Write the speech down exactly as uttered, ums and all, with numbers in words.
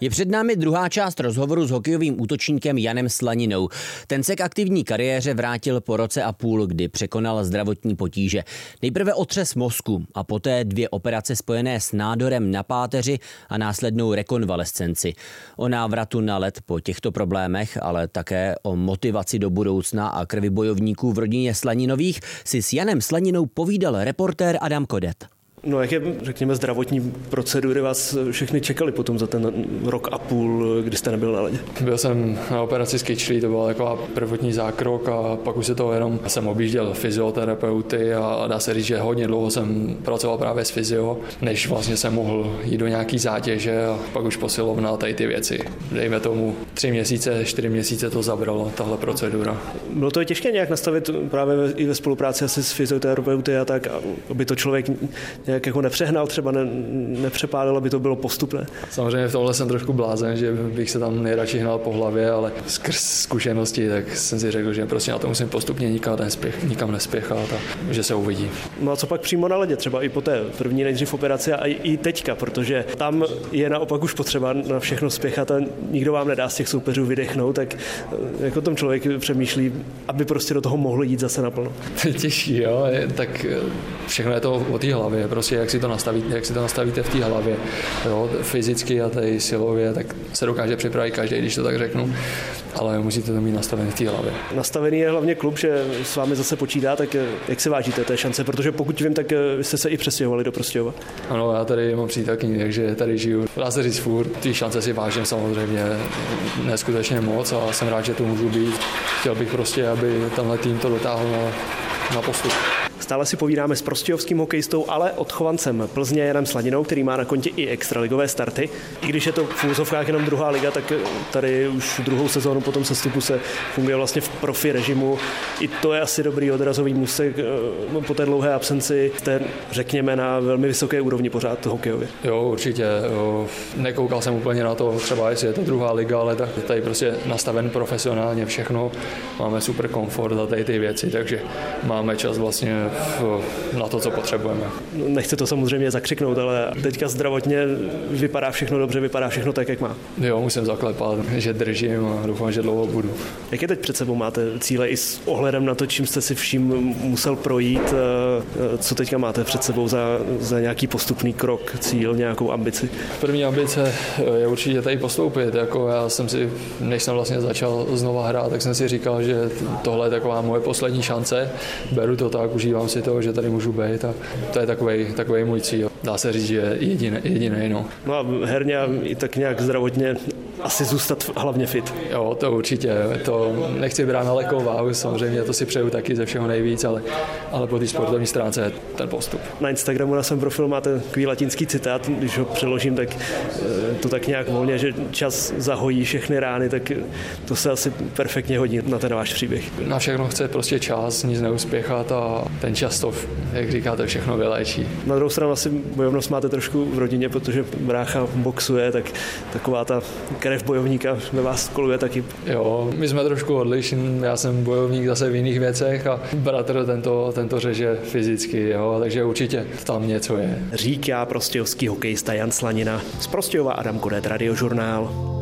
Je před námi druhá část rozhovoru s hokejovým útočníkem Janem Slaninou. Ten se k aktivní kariéře vrátil po roce a půl, kdy překonal zdravotní potíže. Nejprve otřes mozku a poté dvě operace spojené s nádorem na páteři a následnou rekonvalescenci. O návratu na led po těchto problémech, ale také o motivaci do budoucna a krvi bojovníků v rodině Slaninových si s Janem Slaninou povídal reportér Adam Kodet. No jaké, řekněme, zdravotní procedury vás všechny čekaly potom za ten rok a půl, kdy jste nebyl na ledě? Byl jsem na operaci s kyčlí, to byla taková prvotní zákrok a pak už se to jenom, jsem objížděl fyzioterapeuty a dá se říct, že hodně dlouho jsem pracoval právě s fyzio, než vlastně jsem mohl jít do nějaký zátěže a pak už posilovna a tady ty věci. Dejme tomu tři měsíce, čtyři měsíce to zabralo, tahle procedura. Bylo to těžké nějak nastavit právě i ve spolupráci asi s fyzioterapeuty a tak, aby to člověk nějak jako nepřehnal, třeba ne, nepřepálil, aby to bylo postupné. Samozřejmě v tomhle jsem trošku blázen, že bych se tam nejradši hnal po hlavě, ale skrz zkušenosti, tak jsem si řekl, že prostě na to musím postupně nikam nespěch, nikam nespěchat a že se uvidí. No a co pak přímo na ledě, třeba i po té první nejdřív operaci a i teďka, protože tam je naopak už potřeba na všechno spěchat a nikdo vám nedá z těch soupeřů vydechnout, tak jako tom člověk přemýšlí, aby prostě do toho mohl jít zase naplno. Těžší, jo, tak všechno je to o té hlavě, prostě jak si to nastavíte, jak si to nastavíte v té hlavě, jo, fyzicky a tady silově, tak se dokáže připravit každý, když to tak řeknu, ale musíte to mít nastavené v té hlavě. Nastavený je hlavně klub, že s vámi zase počítá, tak jak se vážíte té šance, protože pokud vím, tak jste se i přestěhovali do Prostějova. Ano, já tady mám přítelkyni, takže tady žiju. Dá se říct furt, ty šance si vážím samozřejmě neskutečně moc a jsem rád, že tu můžu být. Chtěl bych prostě, aby tenhle tým to dotáhl na, na postup. Stále si povídáme s prostějovským hokejistou, ale odchovancem Plzně Janem Slaninou, který má na kontě i extraligové starty. I když je to v úvozovkách jenom druhá liga, tak tady už druhou sezónu po tom sestupu se funguje vlastně v profi režimu. I to je asi dobrý odrazový můstek po té dlouhé absenci. Jste, řekněme, na velmi vysoké úrovni pořád hokejově. Jo, určitě. Jo. Nekoukal jsem úplně na to, třeba jestli je to druhá liga, ale tak tady prostě nastaven profesionálně všechno. Máme super komfort a tady ty věci, takže máme čas vlastně na to, co potřebujeme. Nechci to samozřejmě zakřiknout, ale teďka zdravotně vypadá všechno dobře, vypadá všechno tak, jak má. Jo, musím zaklepat, že držím a doufám, že dlouho budu. Jaké teď před sebou máte cíle i s ohledem na to, čím jste si vším musel projít? Co teďka máte před sebou za, za nějaký postupný krok, cíl, nějakou ambici? První ambice je určitě tady postoupit. Jako já jsem si, než jsem vlastně začal znova hrát, tak jsem si říkal, že tohle je taková moje poslední šance. Beru to tak, užívám si toho, že tady můžu být a to je takovej, takovej můj cíl. Dá se říct, že jediný, jediný, no. No a herně i tak nějak zdravotně asi zůstat hlavně fit. Jo, to určitě. To nechci brát na lehkou váhu, samozřejmě to si přeju taky ze všeho nejvíc, ale, ale po té sportovní stránce je ten postup. Na Instagramu na svém profilu máte takový latinský citát, když ho přeložím, tak to tak nějak volně, že čas zahojí všechny rány, tak to se asi perfektně hodí na ten váš příběh. Na všechno chce prostě čas, nic neuspěchat a ten čas to, jak říkáte, všechno vyléčí. Na druhou stranu asi bojovnost máte trošku v rodině, protože brácha boxuje, tak taková ta krev bojovníka ve vás koluje taky. Jo, my jsme trošku odlišní, já jsem bojovník zase v jiných věcech a bratr tento, tento řeže fyzicky, jo, takže určitě tam něco je. Říká prostějovský hokejista Jan Slanina. Z Prostějova Adam Kodet, Radiožurnál.